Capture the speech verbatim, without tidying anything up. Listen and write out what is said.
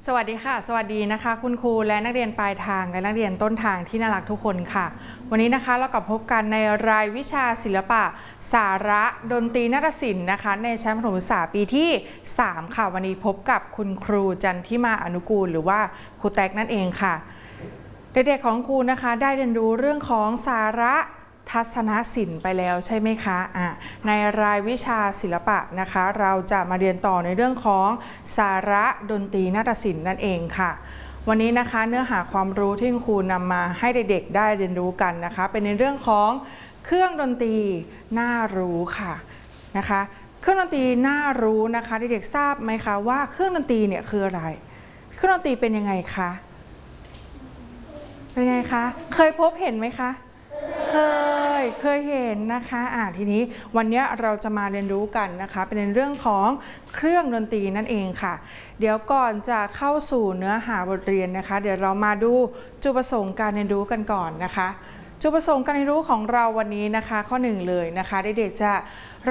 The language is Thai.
สวัสดีค่ะสวัสดีนะคะคุณครูและนักเรียนปลายทางและนักเรียนต้นทางที่น่ารักทุกคนค่ะวันนี้นะคะเรากลับพบกันในรายวิชาศิลปะสาระดนตรีนาฏศิลป์นะคะในชั้นประถมศึกษาปีที่สามค่ะวันนี้พบกับคุณครูจันทิมาอนุกูลหรือว่าครูแตกนั่นเองค่ะเด็กๆของครูนะคะได้เรียนรู้เรื่องของสาระทัศนศิลป์ไปแล้วใช่ไหมคะอ่ะในรายวิชาศิลปะนะคะเราจะมาเรียนต่อในเรื่องของสาระดนตรีนาฏศิลป์นั่นเองค่ะวันนี้นะคะเนื้อหาความรู้ที่ครูนำมาให้เด็กๆได้เรียนรู้กันนะคะเป็นในเรื่องของเครื่องดนตรีน่ารู้ค่ะนะคะเครื่องดนตรีน่ารู้นะคะเด็กๆทราบไหมคะว่าเครื่องดนตรีเนี่ยคืออะไรเครื่องดนตรีเป็นยังไงคะเป็นไงคะเคยพบเห็นไหมคะเคยเคยเห็นนะคะอ่าทีนี้วันนี้เราจะมาเรียนรู้กันนะคะเป็นในเรื่องของเครื่องดนตรีนั่นเองค่ะเดี๋ยวก่อนจะเข้าสู่เนื้อหาบทเรียนนะคะเดี๋ยวเรามาดูจุดประสงค์การเรียนรู้กันก่อนนะคะจุดประสงค์การเรียนรู้ของเราวันนี้นะคะข้อหนึ่งเลยนะคะเด็กๆจะ